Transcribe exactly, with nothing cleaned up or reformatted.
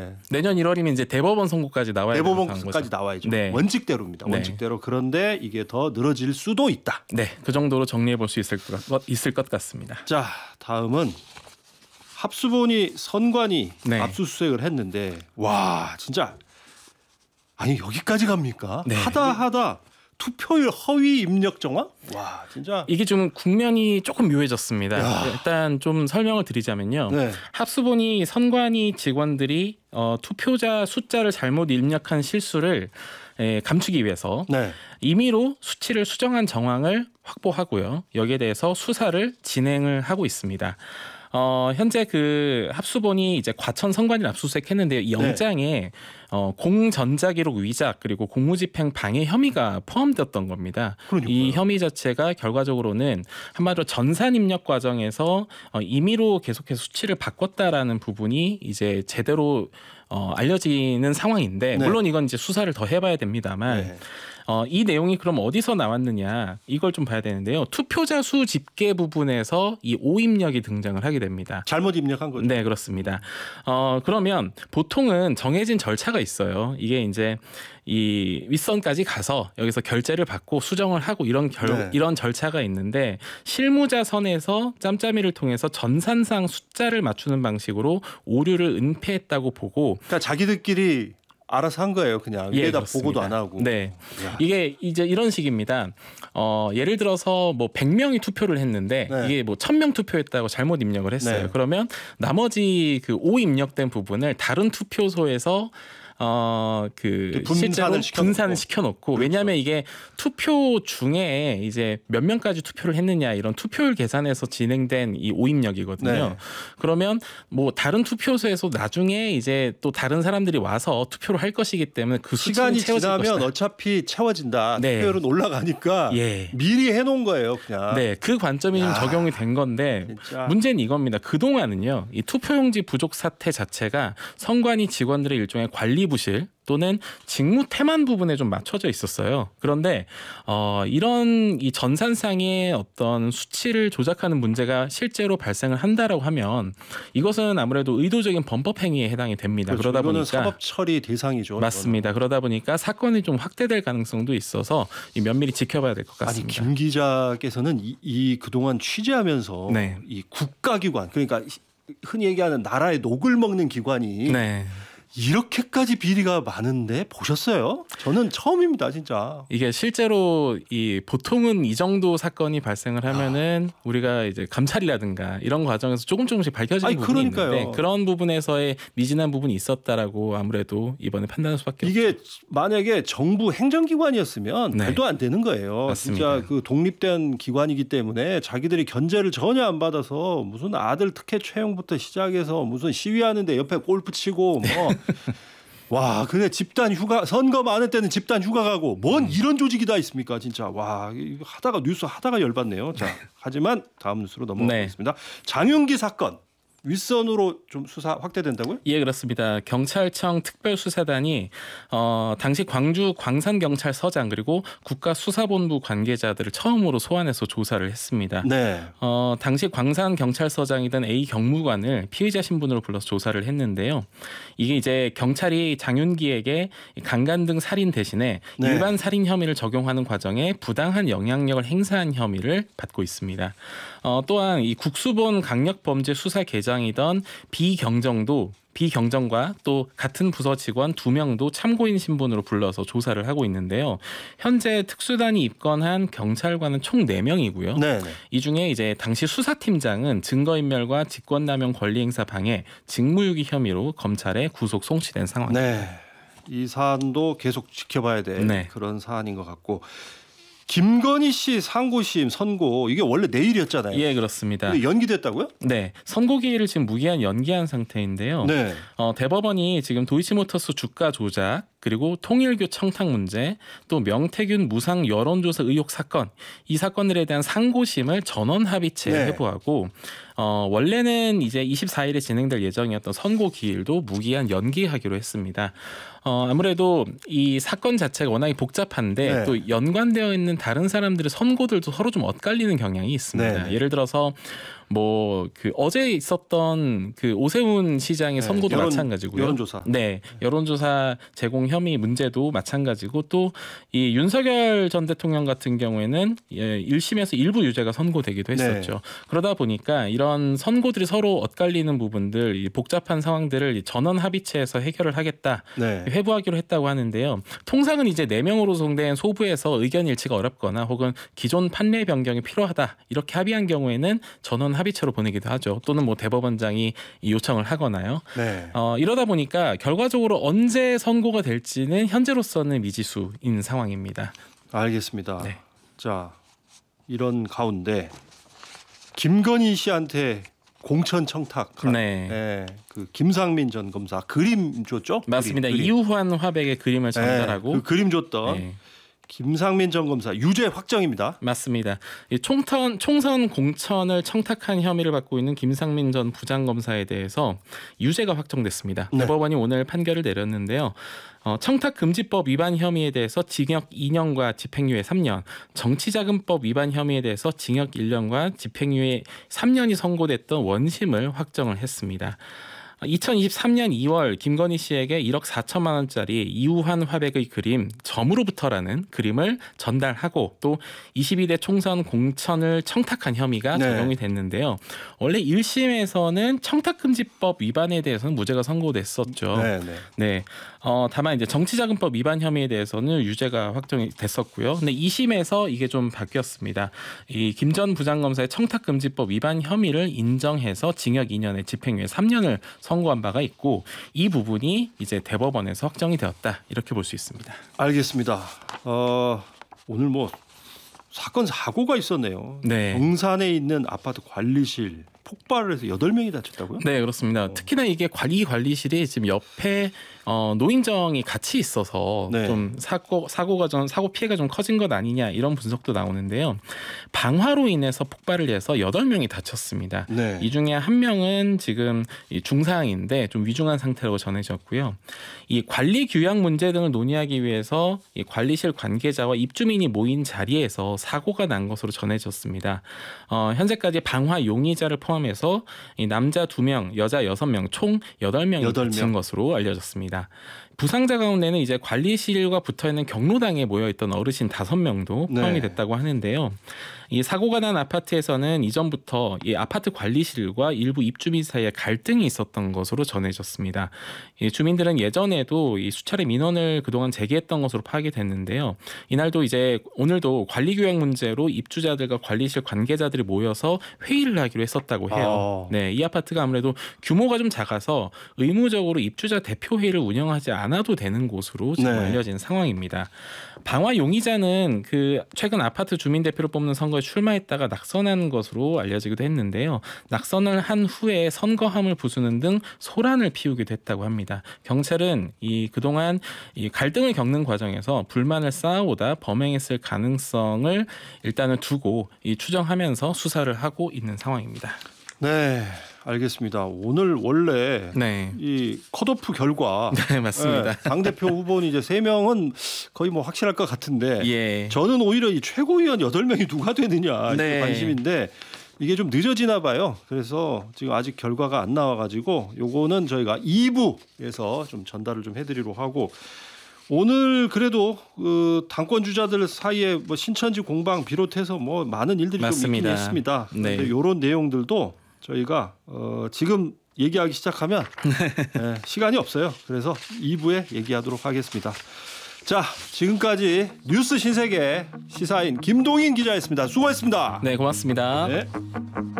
네. 내년 일월이면 이제 대법원 선고까지 나와야 되는 대법원까지 나와야죠. 네. 원칙대로입니다. 네. 원칙대로. 그런데 이게 더 늘어질 수도 있다. 네, 그 정도로 정리해 볼 수 있을 것, 있을 것 같습니다. 자, 다음은 합수본이 선관위 네. 압수수색을 했는데 와 진짜 아니 여기까지 갑니까? 네. 하다 하다 투표율 허위 입력 정황? 와 진짜 이게 좀 국면이 조금 묘해졌습니다. 야. 일단 좀 설명을 드리자면요. 네. 합수본이 선관위 직원들이 어, 투표자 숫자를 잘못 입력한 실수를 에, 감추기 위해서 네. 임의로 수치를 수정한 정황을 확보하고요. 여기에 대해서 수사를 진행을 하고 있습니다. 어, 현재 그 합수본이 이제 과천 선관위를 압수수색했는데요. 이 영장에 네. 어, 공전자기록 위작 그리고 공무집행 방해 혐의가 포함되었던 겁니다. 그러니까요. 이 혐의 자체가 결과적으로는 한마디로 전산 입력 과정에서 어, 임의로 계속해서 수치를 바꿨다라는 부분이 이제 제대로 어, 알려지는 상황인데 네. 물론 이건 이제 수사를 더 해봐야 됩니다만 네. 어, 이 내용이 그럼 어디서 나왔느냐 이걸 좀 봐야 되는데요. 투표자 수 집계 부분에서 이 오입력이 등장을 하게 됩니다. 잘못 입력한 거죠. 네, 그렇습니다. 어, 그러면 보통은 정해진 절차가 있어요. 이게 이제 이 윗선까지 가서 여기서 결제를 받고 수정을 하고 이런 결, 네. 이런 절차가 있는데 실무자 선에서 짬짬이를 통해서 전산상 숫자를 맞추는 방식으로 오류를 은폐했다고 보고 그러니까 자기들끼리 알아서 한 거예요. 그냥 예, 위에다 그렇습니다. 보고도 안 하고. 네, 야. 이게 이제 이런 식입니다. 어, 예를 들어서 뭐 백 명이 투표를 했는데 네. 이게 뭐 천 명 투표했다고 잘못 입력을 했어요. 네. 그러면 나머지 그 오 입력된 부분을 다른 투표소에서 어, 그 분산을 실제로 시켜놓고. 분산을 시켜놓고 그렇죠. 왜냐하면 이게 투표 중에 이제 몇 명까지 투표를 했느냐 이런 투표율 계산에서 진행된 이 오입력이거든요. 네. 그러면 뭐 다른 투표소에서 나중에 이제 또 다른 사람들이 와서 투표를 할 것이기 때문에 그 수치는 시간이 채워질 지나면 것이다. 어차피 채워진다. 네. 투표율은 올라가니까 예. 미리 해놓은 거예요. 그냥. 네, 그 관점이 좀 야, 적용이 된 건데 진짜. 문제는 이겁니다. 그동안은요, 이 투표용지 부족 사태 자체가 선관위 직원들의 일종의 관리 부실 또는 직무 태만 부분에 좀 맞춰져 있었어요. 그런데 어, 이런 이 전산상의 어떤 수치를 조작하는 문제가 실제로 발생을 한다라고 하면 이것은 아무래도 의도적인 범법 행위에 해당이 됩니다. 그렇죠. 그러다 이거는 보니까 사법 처리 대상이죠. 맞습니다. 그러다 보니까 사건이 좀 확대될 가능성도 있어서 이 면밀히 지켜봐야 될 것 아니 같습니다. 김 기자께서는 이, 이 그동안 취재하면서 네. 이 국가기관 그러니까 흔히 얘기하는 나라의 녹을 먹는 기관이 네. 이렇게까지 비리가 많은데 보셨어요? 저는 처음입니다, 진짜. 이게 실제로 이 보통은 이 정도 사건이 발생을 하면은 우리가 이제 감찰이라든가 이런 과정에서 조금 조금씩 밝혀지는 아니, 부분이 그러니까요. 있는데 그런 부분에서의 미진한 부분이 있었다라고 아무래도 이번에 판단할 수밖에 없죠. 이게 만약에 정부 행정기관이었으면 네. 말도 안 되는 거예요. 맞습니다. 진짜 그 독립된 기관이기 때문에 자기들이 견제를 전혀 안 받아서 무슨 아들 특혜 채용부터 시작해서 무슨 시위하는데 옆에 골프 치고 뭐 와, 근데 집단 휴가 선거 많을 때는 집단 휴가 가고 뭔 이런 조직이 다 있습니까, 진짜. 와, 이거 하다가 뉴스 하다가 열받네요. 자, 하지만 다음 뉴스로 넘어가겠습니다. 네. 장윤기 사건 윗선으로 좀 수사 확대된다고요? 예, 그렇습니다. 경찰청 특별수사단이 어, 당시 광주 광산경찰서장 그리고 국가수사본부 관계자들을 처음으로 소환해서 조사를 했습니다. 네. 어, 당시 광산경찰서장이던 A 경무관을 피의자 신분으로 불러서 조사를 했는데요. 이게 이제 경찰이 장윤기에게 강간 등 살인 대신에 네. 일반 살인 혐의를 적용하는 과정에 부당한 영향력을 행사한 혐의를 받고 있습니다. 어, 또한 이 국수본 강력범죄 수사 계장이던 비경정도 비경정과 또 같은 부서 직원 두 명도 참고인 신분으로 불러서 조사를 하고 있는데요. 현재 특수단이 입건한 경찰관은 총 네 명이고요. 네. 이 중에 이제 당시 수사팀장은 증거인멸과 직권남용 권리행사 방해, 직무유기 혐의로 검찰에 구속 송치된 상황입니다. 네. 이 사안도 계속 지켜봐야 될 네. 그런 사안인 것 같고 김건희 씨 상고심 선고 이게 원래 내일이었잖아요. 예, 그렇습니다. 근데 연기됐다고요? 네, 선고 기일을 지금 무기한 연기한 상태인데요. 네. 어, 대법원이 지금 도이치모터스 주가 조작 그리고 통일교 청탁 문제 또 명태균 무상 여론조사 의혹 사건 이 사건들에 대한 상고심을 전원 합의체 네. 회부하고 어, 원래는 이제 이십사일에 진행될 예정이었던 선고 기일도 무기한 연기하기로 했습니다. 어, 아무래도 이 사건 자체가 워낙에 복잡한데 네. 또 연관되어 있는 다른 사람들의 선고들도 서로 좀 엇갈리는 경향이 있습니다. 네. 예를 들어서 뭐 그 어제 있었던 그 오세훈 시장의 네, 선고도 여론, 마찬가지고요. 여론조사. 네, 여론조사 제공 혐의 문제도 마찬가지고 또 이 윤석열 전 대통령 같은 경우에는 일 심에서 일부 유죄가 선고되기도 했었죠. 네. 그러다 보니까 이런 선고들이 서로 엇갈리는 부분들, 이 복잡한 상황들을 전원 합의체에서 해결을 하겠다, 네. 회부하기로 했다고 하는데요. 통상은 이제 네 명으로 구성된 소부에서 의견 일치가 어렵거나 혹은 기존 판례 변경이 필요하다 이렇게 합의한 경우에는 전원 합의체로 보내기도 하죠. 또는 뭐 대법원장이 요청을 하거나요. 네. 어, 이러다 보니까 결과적으로 언제 선고가 될지는 현재로서는 미지수인 상황입니다. 알겠습니다. 네. 자, 이런 가운데 김건희 씨한테 공천 청탁. 네. 네. 그 김상민 전 검사 그림 줬죠? 맞습니다. 그림, 그림. 이우환 화백의 그림을 전달하고 네, 그 그림 줬던 네. 김상민 전 검사 유죄 확정입니다. 맞습니다. 이 총선, 총선 공천을 청탁한 혐의를 받고 있는 김상민 전 부장검사에 대해서 유죄가 확정됐습니다. 네. 대법원이 오늘 판결을 내렸는데요. 어, 청탁금지법 위반 혐의에 대해서 징역 이 년과 집행유예 삼 년, 정치자금법 위반 혐의에 대해서 징역 일 년과 집행유예 삼 년이 선고됐던 원심을 확정을 했습니다. 이천이십삼 년 이월 김건희 씨에게 일억 사천만 원짜리 이우환 화백의 그림 점으로부터라는 그림을 전달하고 또 이십이 대 총선 공천을 청탁한 혐의가 네. 적용이 됐는데요. 원래 일 심에서는 청탁금지법 위반에 대해서는 무죄가 선고됐었죠. 네, 네. 네. 어, 다만 이제 정치자금법 위반 혐의에 대해서는 유죄가 확정이 됐었고요. 근데 이 심에서 이게 좀 바뀌었습니다. 이 김 전 부장검사의 청탁금지법 위반 혐의를 인정해서 징역 이 년에 집행유예 삼 년을 선고한 바가 있고 이 부분이 이제 대법원에서 확정이 되었다. 이렇게 볼 수 있습니다. 알겠습니다. 어, 오늘 뭐 사건 사고가 있었네요. 네. 용산에 있는 아파트 관리실 폭발을 해서 여덟 명이 다쳤다고요? 네, 그렇습니다. 특히나 이게 관리 관리실이 지금 옆에 어, 노인정이 같이 있어서 네. 좀 사고 사고가 좀 사고 피해가 좀 커진 것 아니냐 이런 분석도 나오는데요. 방화로 인해서 폭발을 해서 여덟 명이 다쳤습니다. 네. 이 중에 한 명은 지금 중상인데 좀 위중한 상태라고 전해졌고요. 이 관리 규약 문제 등을 논의하기 위해서 이 관리실 관계자와 입주민이 모인 자리에서 사고가 난 것으로 전해졌습니다. 어, 현재까지 방화 용의자를 포함해서 이 남자 두 명, 여자 여섯 명, 총 여덟 명이 여덟 명. 다친 것으로 알려졌습니다. 부상자 가운데는 이제 관리실과 붙어있는 경로당에 모여있던 어르신 다섯 명도 포함이 네. 됐다고 하는데요. 이 사고가 난 아파트에서는 이전부터 이 아파트 관리실과 일부 입주민 사이에 갈등이 있었던 것으로 전해졌습니다. 이 주민들은 예전에도 이 수차례 민원을 그동안 제기했던 것으로 파악이 됐는데요. 이날도 이제 오늘도 관리규약 문제로 입주자들과 관리실 관계자들이 모여서 회의를 하기로 했었다고 해요. 아. 네, 이 아파트가 아무래도 규모가 좀 작아서 의무적으로 입주자 대표 회의를 운영하지 않아도 되는 곳으로 지금 네. 알려진 상황입니다. 방화 용의자는 그 최근 아파트 주민 대표를 뽑는 선거에 출마했다가 낙선한 것으로 알려지기도 했는데요. 낙선을 한 후에 선거함을 부수는 등 소란을 피우기도 했다고 합니다. 경찰은 이 그동안 이 갈등을 겪는 과정에서 불만을 쌓아오다 범행했을 가능성을 일단은 두고 이 추정하면서 수사를 하고 있는 상황입니다. 네, 알겠습니다. 오늘 원래 네, 이 컷오프 결과 네 맞습니다. 네, 당대표 후보는 이제 세 명은 거의 뭐 확실할 것 같은데 예, 저는 오히려 이 최고위원 여덟 명이 누가 되느냐 이게 네. 관심인데 이게 좀 늦어지나 봐요. 그래서 지금 아직 결과가 안 나와가지고 요거는 저희가 이 부에서 좀 전달을 좀 해드리도록 하고 오늘 그래도 그 당권 주자들 사이에 뭐 신천지 공방 비롯해서 뭐 많은 일들이 좀 있긴 맞습니다. 했습니다. 네. 그런데 이런 내용들도 저희가 어 지금 얘기하기 시작하면 네, 시간이 없어요. 그래서 이 부에 얘기하도록 하겠습니다. 자, 지금까지 뉴스 신세계 시사인 김동인 기자였습니다. 수고했습니다. 네 고맙습니다. 네.